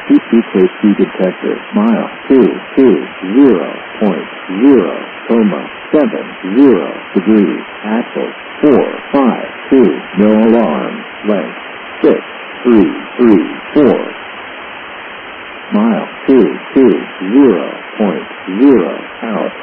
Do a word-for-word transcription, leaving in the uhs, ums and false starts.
T K C detector. Mile two two zero point zero comma seven zero degrees. Axle four five two. No alarm. Length six three three four. Mile two two zero point zero out.